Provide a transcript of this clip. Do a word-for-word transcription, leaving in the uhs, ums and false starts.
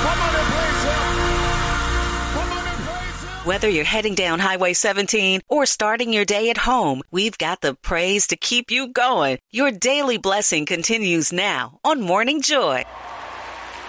Come on and praise him. Come on and praise him. Whether you're heading down Highway seventeen or starting your day at home, we've got the praise to keep you going. Your daily blessing continues now on Morning Joy.